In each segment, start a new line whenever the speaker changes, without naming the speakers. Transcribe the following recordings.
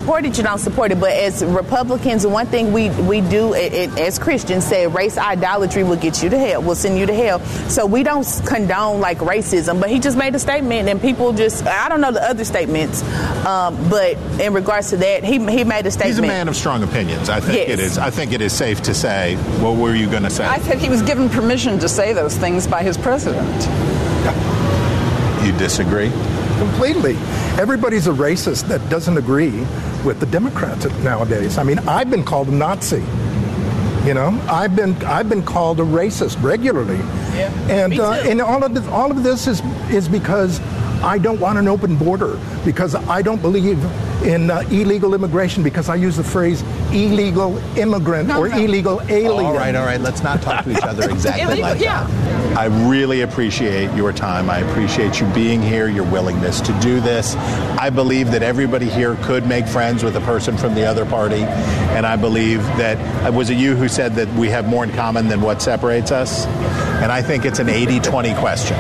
support it, you don't support it. But as Republicans, one thing we do as Christians say, race idolatry will get you to hell, will send you to hell. So we don't condone like racism. But he just made a statement, and people just, I don't know the other statements, but in regards to that, he made a statement.
He's a man of strong opinions. I think it is. I think it is safe to say. What were you going to say?
I said he was given permission to say those things by his president.
You disagree?
Completely. Everybody's a racist that doesn't agree with the Democrats nowadays. I mean, I've been called a Nazi. You know, I've been called a racist regularly.
Yeah,
and all of this is because I don't want an open border, because I don't believe in illegal immigration, because I use the phrase illegal immigrant illegal alien.
All right. Let's not talk to each other exactly like that. I really appreciate your time. I appreciate you being here, your willingness to do this. I believe that everybody here could make friends with a person from the other party, and I believe that, was it you who said that we have more in common than what separates us? And I think it's an 80-20 question.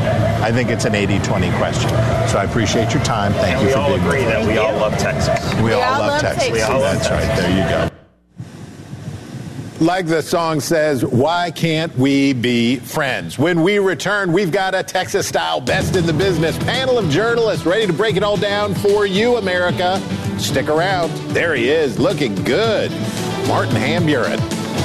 So I appreciate your time. Thank you for being here.
We all agree that we all love Texas.
We all love Texas. That's right. There you go. Like the song says, why can't we be friends? When we return, we've got a Texas-style best in the business panel of journalists ready to break it all down for you, America. Stick around. There he is, looking good. Martin Hamburen.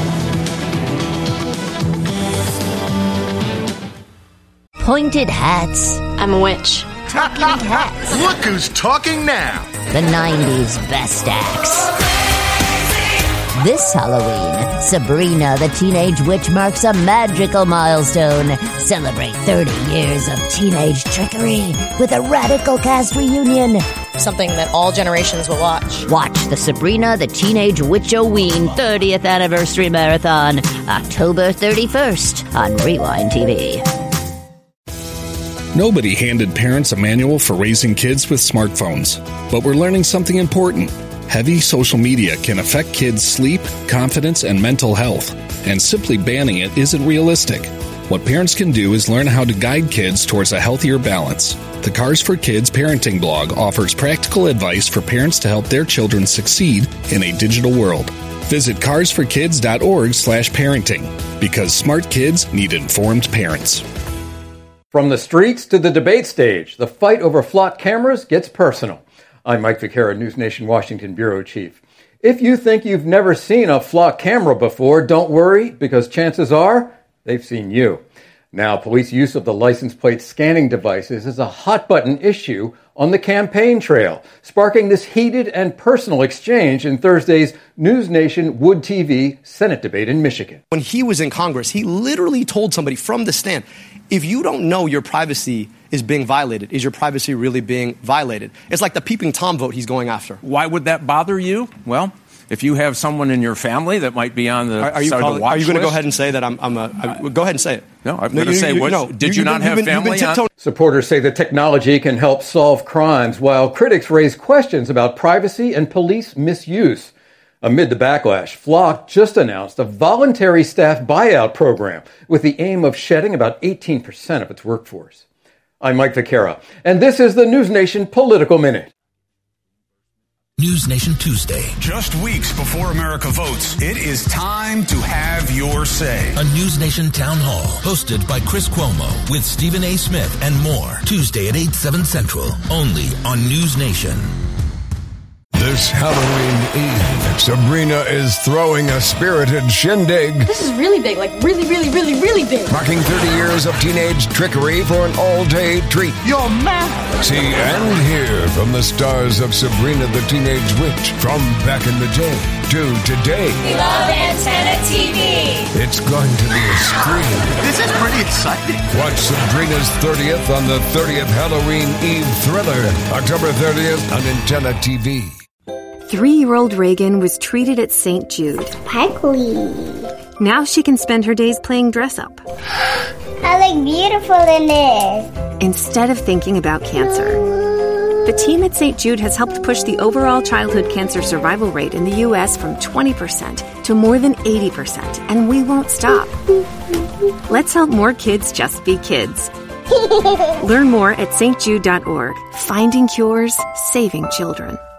Pointed hats.
I'm a witch.
Talking hats.
Look who's talking now.
The 90s best acts. This Halloween, Sabrina the Teenage Witch marks a magical milestone. Celebrate 30 years of teenage trickery with a radical cast reunion.
Something that all generations will watch.
Watch the Sabrina the Teenage Witch-O-Ween 30th Anniversary Marathon, October 31st on Rewind TV.
Nobody handed parents a manual for raising kids with smartphones, but we're learning something important. Heavy social media can affect kids' sleep, confidence, and mental health, and simply banning it isn't realistic. What parents can do is learn how to guide kids towards a healthier balance. The Cars for Kids parenting blog offers practical advice for parents to help their children succeed in a digital world. Visit carsforkids.org/parenting, because smart kids need informed parents.
From the streets to the debate stage, the fight over flock cameras gets personal. I'm Mike Vaquera, News Nation Washington Bureau Chief. If you think you've never seen a flock camera before, don't worry, because chances are they've seen you. Now, police use of the license plate scanning devices is a hot-button issue on the campaign trail, sparking this heated and personal exchange in Thursday's News Nation Wood TV Senate debate in Michigan.
When he was in Congress, he literally told somebody from the stand, if you don't know your privacy is being violated, is your privacy really being violated? It's like the peeping Tom vote he's going after.
Why would that bother you? Well, if you have someone in your family that might be on the side of the watch list.
Are you going to go ahead and say that go ahead and say it.
No, I'm going to say, did you not have family on?
Supporters say the technology can help solve crimes, while critics raise questions about privacy and police misuse. Amid the backlash, Flock just announced a voluntary staff buyout program with the aim of shedding about 18% of its workforce. I'm Mike Vaquera, and this is the News Nation Political Minute.
News Nation Tuesday. Just weeks before America votes, it is time to have your say. A News Nation Town Hall hosted by Chris Cuomo with Stephen A. Smith and more. Tuesday at 8, 7 Central, only on News Nation.
This Halloween Eve, Sabrina is throwing a spirited shindig.
This is really big, like really, really, really, really big.
Marking 30 years of teenage trickery for an all-day treat.
You're mad.
See and hear from the stars of Sabrina the Teenage Witch from back in the day to today.
We love Antenna TV.
It's going to be a scream.
This is pretty exciting.
Watch Sabrina's 30th on the 30th Halloween Eve thriller, October 30th on Antenna TV.
3-year-old Reagan was treated at St. Jude.
Sparkly.
Now she can spend her days playing dress-up.
I look beautiful in this.
Instead of thinking about cancer. The team at St. Jude has helped push the overall childhood cancer survival rate in the U.S. from 20% to more than 80%, and we won't stop. Let's help more kids just be kids. Learn more at stjude.org. Finding cures, saving children.